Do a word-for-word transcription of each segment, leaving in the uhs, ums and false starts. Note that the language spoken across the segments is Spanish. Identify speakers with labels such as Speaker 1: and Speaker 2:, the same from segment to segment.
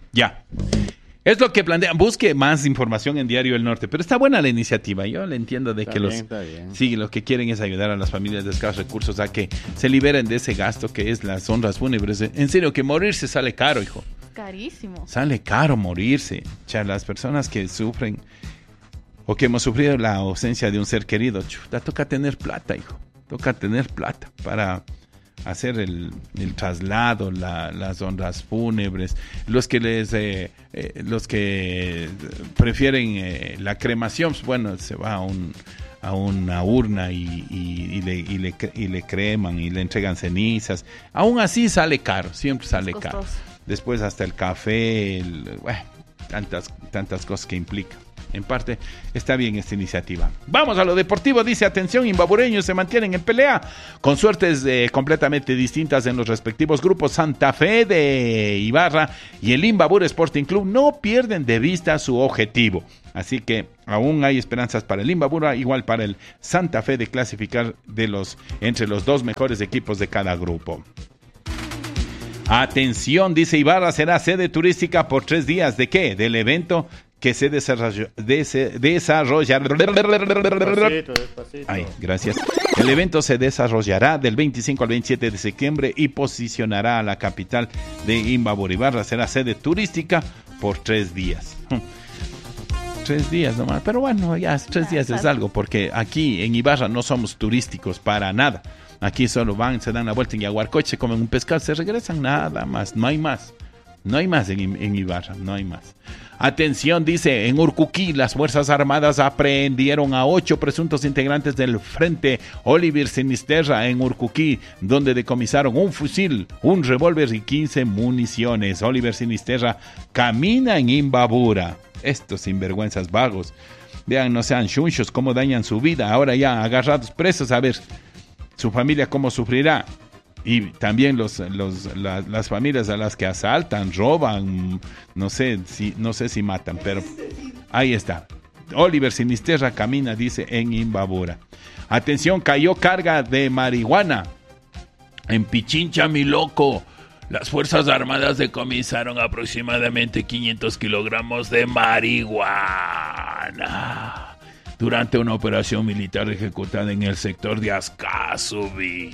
Speaker 1: Ya. Es lo que plantean. Busque más información en Diario El Norte. Pero está buena la iniciativa. Yo le entiendo de
Speaker 2: Está
Speaker 1: que
Speaker 2: bien,
Speaker 1: los...
Speaker 2: está bien.
Speaker 1: Sí, lo que quieren es ayudar a las familias de escasos recursos a que se liberen de ese gasto que es las honras fúnebres. En serio, que morirse sale caro, hijo.
Speaker 3: Carísimo.
Speaker 1: Sale caro morirse. O sea, las personas que sufren o que hemos sufrido la ausencia de un ser querido, chuta, toca tener plata, hijo. Toca tener plata para hacer el, el traslado, la, las honras fúnebres, los que les eh, eh, los que prefieren eh, la cremación, pues bueno, se va a un a una urna y, y, y, le, y, le, y le creman y le entregan cenizas. Aún así sale caro, siempre sale caro. Después hasta el café, el, bueno, tantas tantas cosas que implica. En parte está bien esta iniciativa. Vamos a lo deportivo. Dice, atención, imbabureños se mantienen en pelea con suertes eh, completamente distintas en los respectivos grupos. Santa Fe de Ibarra y el Imbabura Sporting Club no pierden de vista su objetivo. Así que aún hay esperanzas para el Imbabura, igual para el Santa Fe, de clasificar de los, entre los dos mejores equipos de cada grupo. Atención, dice, Ibarra será sede turística por tres días. ¿De qué? Del evento que se desarrolla, desarrollará.
Speaker 2: Despacito, despacito.
Speaker 1: Ay, gracias. El evento se desarrollará del veinticinco al veintisiete de septiembre y posicionará a la capital de Imbabura. Ibarra será sede turística por tres días. Tres días nomás, pero bueno, ya tres días es algo, porque aquí en Ibarra no somos turísticos para nada. Aquí solo van, se dan la vuelta en Yaguarcoche, se comen un pescado, se regresan, nada más, no hay más. No hay más en, en Ibarra, no hay más. Atención, dice, en Urcuquí las Fuerzas Armadas aprehendieron a ocho presuntos integrantes del Frente Oliver Sinisterra en Urcuquí, donde decomisaron un fusil, un revólver y quince municiones. Oliver Sinisterra camina en Imbabura. Estos sinvergüenzas vagos. Vean, no sean chunchos, cómo dañan su vida. Ahora ya agarrados presos, a ver, su familia cómo sufrirá. Y también los, los, la, las familias a las que asaltan, roban, no sé si, no sé si matan, pero ahí está. Oliver Sinisterra camina, dice, en Imbabura. Atención, cayó carga de marihuana en Pichincha, mi loco. Las Fuerzas Armadas decomisaron aproximadamente quinientos kilogramos de marihuana durante una operación militar ejecutada en el sector de Azcasubi.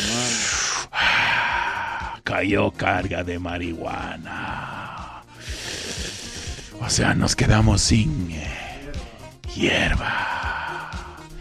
Speaker 1: Cayó carga de marihuana. O sea, nos quedamos sin eh, hierba.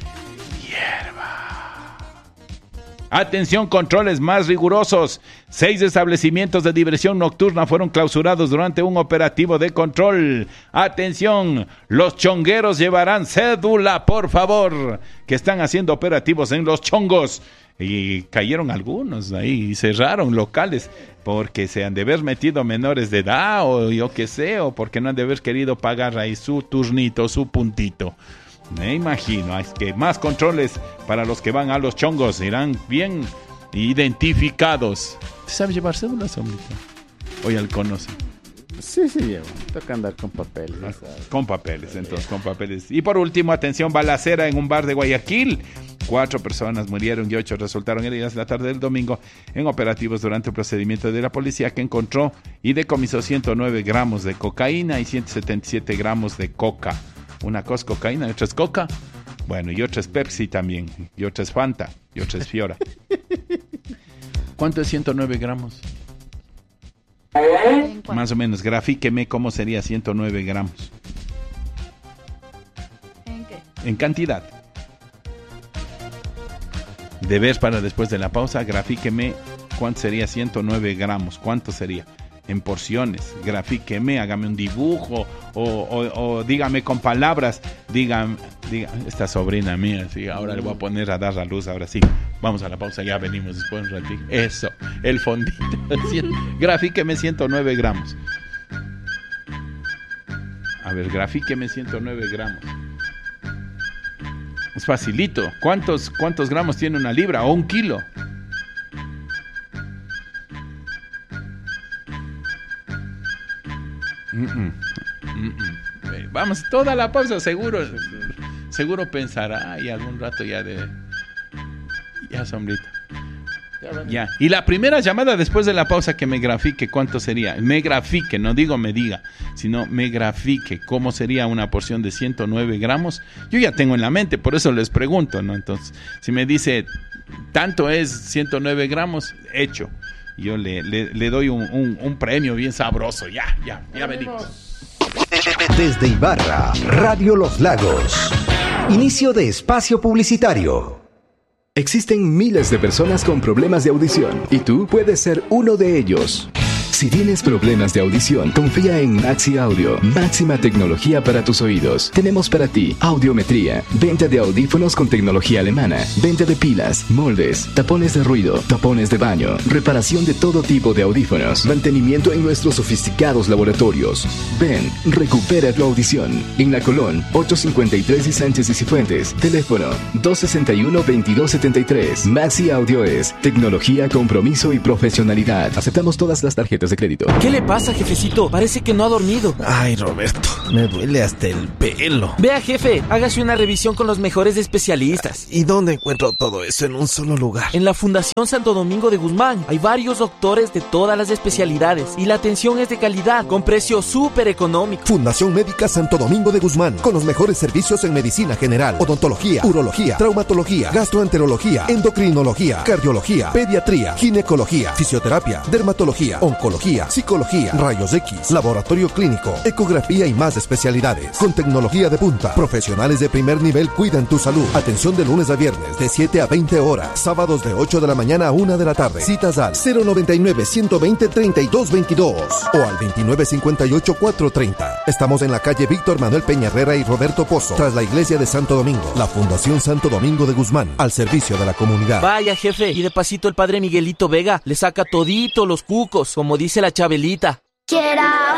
Speaker 1: Hierba. Atención, controles más rigurosos. Seis establecimientos de diversión nocturna fueron clausurados durante un operativo de control. Atención, los chongueros llevarán cédula, por favor, que están haciendo operativos en los chongos. Y cayeron algunos ahí y cerraron locales porque se han de haber metido menores de edad o yo qué sé, o porque no han de haber querido pagar ahí su turnito, su puntito. Me imagino, es que más controles para los que van a los chongos, irán bien identificados. ¿Te sabe llevar cédulas, hombrito? O ya lo conoce.
Speaker 2: Sí, sí, llevo. Toca andar con papeles.
Speaker 1: Con papeles, entonces, con papeles. Y por último, atención, balacera en un bar de Guayaquil. Cuatro personas murieron y ocho resultaron heridas la tarde del domingo en operativos durante un procedimiento de la policía que encontró y decomisó ciento nueve gramos de cocaína y ciento setenta y siete gramos de coca. Una cosa es cocaína y otra es coca. Bueno, y otra es Pepsi también. Y otra es Fanta. Y otra es Fiora. ¿Cuánto es ciento nueve gramos? Más o menos, grafíqueme cómo sería ciento nueve gramos.
Speaker 3: ¿En qué?
Speaker 1: En cantidad. De ver para después de la pausa, grafíqueme cuánto sería ciento nueve gramos. ¿Cuánto sería? En porciones. Grafíqueme, hágame un dibujo o, o, o dígame con palabras. Dígame, diga, esta sobrina mía, sí, ahora le voy a poner a dar la luz, ahora sí. Vamos a la pausa, ya venimos después un ratito. Eso, el fondito. Grafíqueme ciento nueve gramos. A ver, grafíqueme ciento nueve gramos. Es facilito. ¿Cuántos, cuántos gramos tiene una libra o un kilo? Mm-mm. Mm-mm. Vamos, toda la pausa, seguro. Seguro pensará y algún rato ya de... Ya, sombrita.
Speaker 2: Ya
Speaker 1: Ya. Y la primera llamada después de la pausa que me grafique, ¿cuánto sería? Me grafique, no digo me diga, sino me grafique cómo sería una porción de ciento nueve gramos. Yo ya tengo en la mente, por eso les pregunto, ¿no? Entonces, si me dice tanto es ciento nueve gramos, hecho. Yo le, le, le doy un, un, un premio bien sabroso. Ya, ya, ya venimos.
Speaker 3: Desde Ibarra, Radio Los Lagos. Inicio de espacio publicitario.
Speaker 4: Existen miles de personas con problemas de audición y tú puedes ser uno de ellos. Si tienes problemas de audición, confía en Maxi Audio, máxima tecnología para tus oídos. Tenemos para ti audiometría, venta de audífonos con tecnología alemana, venta de pilas, moldes, tapones de ruido, tapones de baño, reparación de todo tipo de audífonos, mantenimiento en nuestros sofisticados laboratorios. Ven, recupera tu audición. En La Colón, ochocientos cincuenta y tres y Sánchez y Cifuentes. Teléfono dos sesenta y uno, veintidós setenta y tres. Maxi Audio es tecnología, compromiso y profesionalidad. Aceptamos todas las tarjetas de crédito.
Speaker 5: ¿Qué le pasa, jefecito? Parece que no ha dormido.
Speaker 6: Ay, Roberto, me duele hasta el pelo.
Speaker 5: Vea, jefe, hágase una revisión con los mejores especialistas.
Speaker 6: ¿Y dónde encuentro todo eso en un solo lugar?
Speaker 5: En la Fundación Santo Domingo de Guzmán. Hay varios doctores de todas las especialidades y la atención es de calidad, con precio súper económico.
Speaker 7: Fundación Médica Santo Domingo de Guzmán, con los mejores servicios en medicina general, odontología, urología, traumatología, gastroenterología, endocrinología, cardiología, pediatría, ginecología, fisioterapia, dermatología, oncología, psicología, rayos X, laboratorio clínico, ecografía y más especialidades. Con tecnología de punta, profesionales de primer nivel cuidan tu salud. Atención de lunes a viernes de siete a veinte horas, sábados de ocho de la mañana a una de la tarde. Citas al cero noventa y nueve, ciento veinte, treinta y dos veintidós o al veintinueve cincuenta y ocho, cuatrocientos treinta. Estamos en la calle Víctor Manuel Peña Herrera y Roberto Pozo, tras la iglesia de Santo Domingo. La Fundación Santo Domingo de Guzmán, al servicio de la comunidad.
Speaker 5: Vaya, jefe, y de pasito el padre Miguelito Vega le saca todito los cucos, como dice la Chabelita.
Speaker 8: Get out.